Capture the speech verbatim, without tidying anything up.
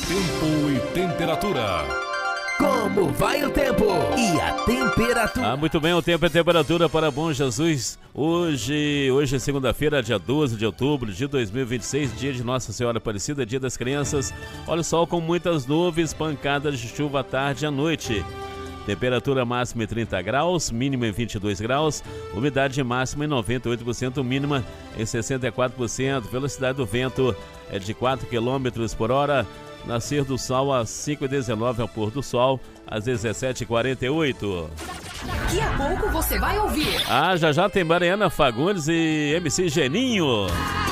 Tempo e temperatura. Como vai o tempo e a temperatura? Ah, muito bem, o tempo e a temperatura para Bom Jesus. Hoje, hoje é segunda-feira, dia doze de outubro de dois mil e vinte e seis, dia de Nossa Senhora Aparecida, dia das crianças. Olha o sol com muitas nuvens, pancadas de chuva à tarde e à noite. Temperatura máxima em trinta graus, mínima em vinte e dois graus, umidade máxima em noventa e oito por cento, mínima em sessenta e quatro por cento. Velocidade do vento é de quatro quilômetros por hora. Nascer do sol às cinco e dezenove, ao pôr do sol às dezessete e quarenta e oito. Daqui a pouco você vai ouvir. Ah, já já tem Mariana Fagundes e M C Geninho.